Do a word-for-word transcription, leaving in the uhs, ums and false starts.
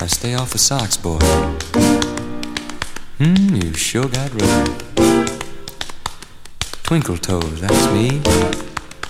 I stay off of socks, boy. Hmm, you sure got rough. Twinkle toes, that's me.